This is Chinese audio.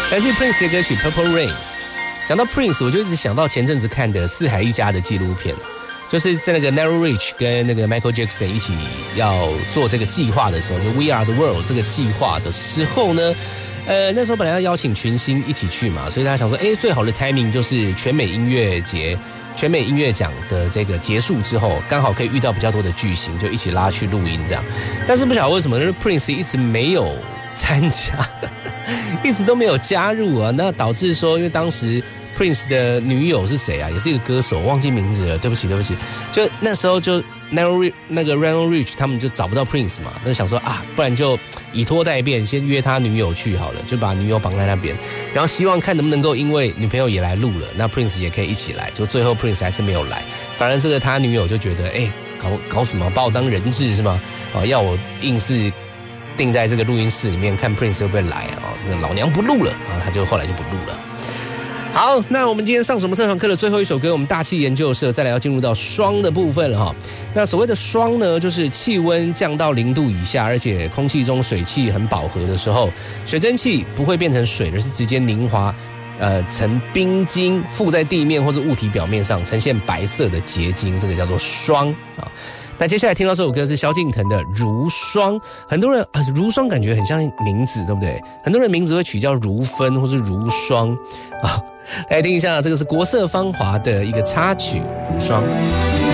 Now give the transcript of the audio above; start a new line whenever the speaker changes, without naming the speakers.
来自 Prince 的歌曲 Purple Rain。讲到 Prince， 我就一直想到前阵子看的四海一家的纪录片，就是在那个 Narrow Ridge 跟那个 Michael Jackson 一起要做这个计划的时候，就 We Are the World 这个计划的时候呢，那时候本来要邀请群星一起去嘛，所以大家想说，最好的 timing 就是全美音乐奖的这个结束之后，刚好可以遇到比较多的巨星，就一起拉去录音这样。但是不晓得为什么，就是 Prince 一直没有参加，一直都没有加入啊。那导致说，因为当时 Prince 的女友是谁啊？也是一个歌手，忘记名字了，对不起。就那时候就 Narrow 那个 Reno Ridge 他们就找不到 Prince 嘛，那就想说啊，不然就以拖代变，先约他女友去好了，就把女友绑在那边，然后希望看能不能够因为女朋友也来录了，那 Prince 也可以一起来。就最后 Prince 还是没有来，反而这个他女友就觉得，搞什么，把我当人质是吗？要我硬是定在这个录音室里面看 Prince 会不会来啊？那老娘不录了啊！他就后来就不录了。好，那我们今天上什么社团课的最后一首歌，我们大气研究社再来要进入到霜的部分了哈。那所谓的霜呢，就是气温降到0度以下，而且空气中水汽很饱和的时候，水蒸气不会变成水，而是直接凝滑，成冰晶附在地面或是物体表面上，呈现白色的结晶，这个叫做霜啊。那接下来听到这首歌是萧敬腾的《如霜》，很多人如霜感觉很像名字，对不对？很多人名字会取叫如芬或是如霜啊。来听一下，这个是国色芳华的一个插曲《如霜》。